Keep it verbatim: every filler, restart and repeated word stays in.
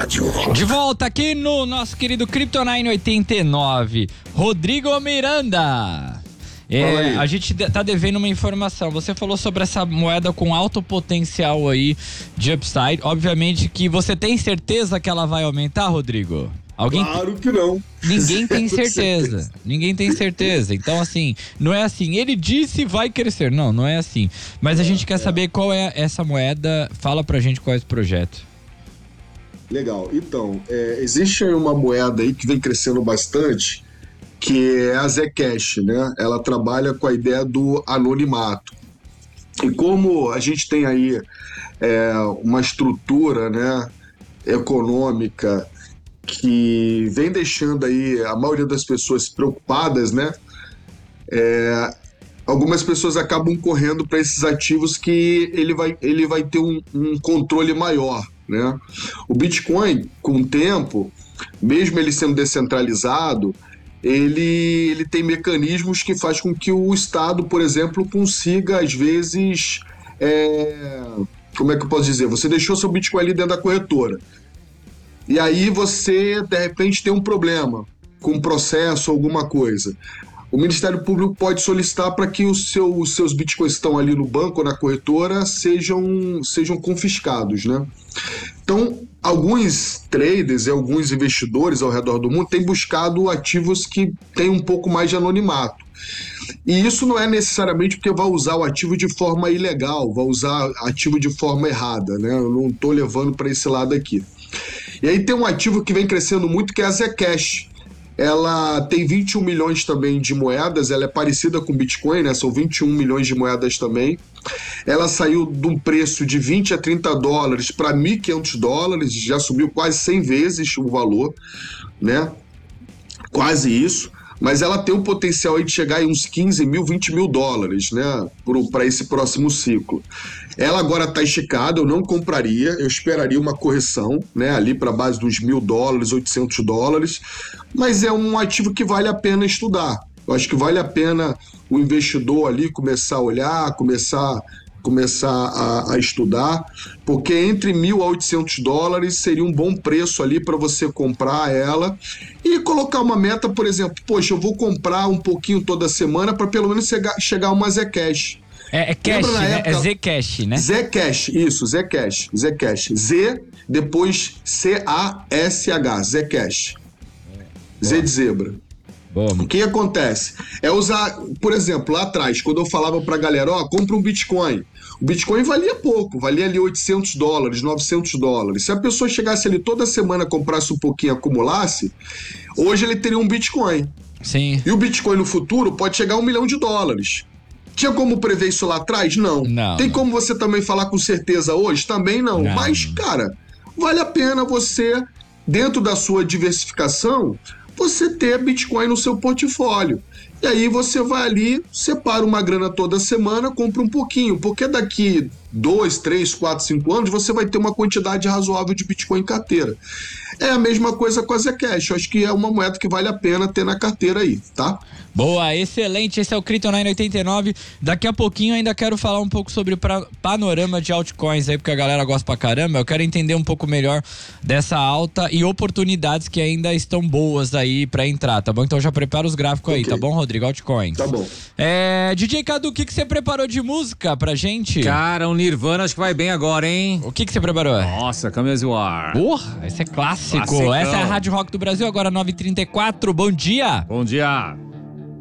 rádio. De volta aqui no nosso querido Crypto nove oitenta e nove, Rodrigo Miranda. É, a gente tá devendo uma informação. Você falou sobre essa moeda com alto potencial aí de upside. Obviamente que você tem certeza que ela vai aumentar, Rodrigo? Alguém... Claro que não. Ninguém tem certeza. certeza. Ninguém tem certeza. Então, assim, não é assim. Ele disse vai crescer. Não, não é assim. Mas a gente quer saber qual é essa moeda. Fala pra gente qual é esse projeto. Legal. Então, é, existe uma moeda aí que vem crescendo bastante, que é a Zcash, né? Ela trabalha com a ideia do anonimato. E como a gente tem aí é, uma estrutura, né, econômica que vem deixando aí a maioria das pessoas preocupadas, né? É, algumas pessoas acabam correndo para esses ativos que ele vai, ele vai ter um, um controle maior, né? O Bitcoin, com o tempo, mesmo ele sendo descentralizado, ele, ele tem mecanismos que faz com que o Estado, por exemplo, consiga, às vezes, é, como é que eu posso dizer? Você deixou seu Bitcoin ali dentro da corretora, e aí você, de repente, tem um problema com um processo, alguma coisa. O Ministério Público pode solicitar para que os, seu, os seus bitcoins que estão ali no banco ou na corretora sejam, sejam confiscados, né? Então, alguns traders e alguns investidores ao redor do mundo têm buscado ativos que têm um pouco mais de anonimato. E isso não é necessariamente porque vai usar o ativo de forma ilegal, vai usar ativo de forma errada, né? Eu não estou levando para esse lado aqui. E aí tem um ativo que vem crescendo muito, que é a Zcash. Ela tem vinte e um milhões também de moedas, ela é parecida com o Bitcoin, né? São vinte e um milhões de moedas também. Ela saiu de um preço de vinte a trinta dólares para mil e quinhentos dólares, já subiu quase cem vezes o valor, né? Quase isso. Mas ela tem o potencial aí de chegar em uns quinze mil, vinte mil dólares, né, para esse próximo ciclo. Ela agora está esticada, eu não compraria, eu esperaria uma correção, né, ali para a base dos mil dólares, oitocentos dólares, mas é um ativo que vale a pena estudar. Eu acho que vale a pena o investidor ali começar a olhar, começar, começar a, a estudar, porque entre mil a oitocentos dólares seria um bom preço ali para você comprar ela e colocar uma meta, por exemplo, poxa, eu vou comprar um pouquinho toda semana para pelo menos chegar, chegar a uma Zcash. É, é cash, né? Época, é Zcash, né? Zcash, isso, Zcash, Zcash. Z, depois C A S H, Zcash. Z de zebra. Bom. O que acontece? É usar, por exemplo, lá atrás, quando eu falava pra galera, ó, compra um Bitcoin. O Bitcoin valia pouco, valia ali oitocentos dólares, novecentos dólares. Se a pessoa chegasse ali toda semana, comprasse um pouquinho, acumulasse, hoje ele teria um Bitcoin. Sim. E o Bitcoin no futuro pode chegar a um milhão de dólares. Tinha como prever isso lá atrás? Não. Não. Tem como você também falar com certeza hoje? Também não. Não. Mas, cara, vale a pena você, dentro da sua diversificação, você ter Bitcoin no seu portfólio. E aí você vai ali, separa uma grana toda semana, compra um pouquinho, porque daqui dois, três, quatro, cinco anos você vai ter uma quantidade razoável de Bitcoin em carteira. É a mesma coisa com a Zcash, eu acho que é uma moeda que vale a pena ter na carteira aí, tá? Boa, excelente, esse é o Crypto nove oitenta e nove. Daqui a pouquinho ainda quero falar um pouco sobre o pra, panorama de altcoins aí, porque a galera gosta pra caramba. Eu quero entender um pouco melhor dessa alta e oportunidades que ainda estão boas aí pra entrar, tá bom? Então já prepara os gráficos okay. aí, tá bom, Rodrigo? Altcoins. Tá bom. É, D J Cadu, o que, que você preparou de música pra gente? Cara, o Nirvana acho que vai bem agora, hein? O que, que você preparou? Nossa, Come As You Are. Porra, esse é clássico. Classicão. Essa é a Rádio Rock do Brasil, agora nove e trinta e quatro. Bom dia. Bom dia.